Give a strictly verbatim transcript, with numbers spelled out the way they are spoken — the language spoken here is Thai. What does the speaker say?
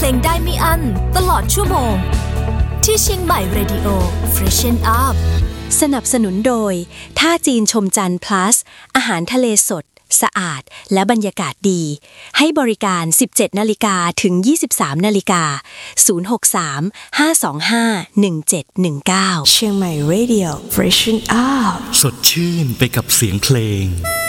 ลงได้ไม่อั้นตลอดชั่วโมงที่เชียงใหม่ Radio Freshen Up สนับสนุนโดยท่าจีนชมจันทร์ plus อาหารทะเลสดสะอาดและบรรยากาศดีให้บริการ สิบเจ็ดนาฬิกา ถึง ยี่สิบสามนาฬิกา ศูนย์ หก สาม ห้า สอง ห้า หนึ่ง เจ็ด หนึ่ง เก้า เชียงใหม่ Radio Freshen Up สดชื่นไปกับเสียงเพลง